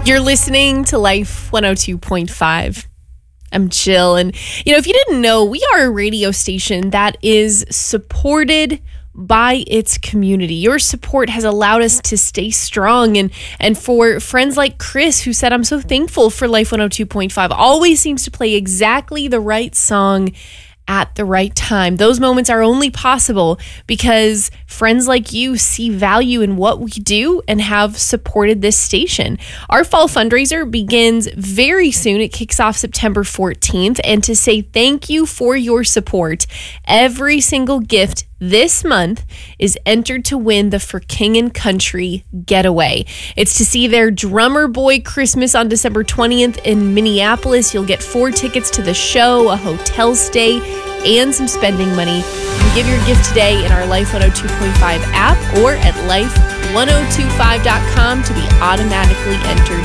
You're listening to Life 102.5. I'm Jill. And, if you didn't know, we are a radio station that is supported by its community. Your support has allowed us to stay strong. And for friends like Chris, who said, I'm so thankful for Life 102.5, always seems to play exactly the right song at the right time. Those moments are only possible because friends like you see value in what we do and have supported this station. Our fall fundraiser begins very soon. It kicks off September 14th. And to say thank you for your support, every single gift this month is entered to win the For King and Country getaway. It's to see their Drummer Boy Christmas on December 20th in Minneapolis. You'll get 4 tickets to the show, a hotel stay, and some spending money. You can give your gift today in our Life 102.5 app or at life1025.com to be automatically entered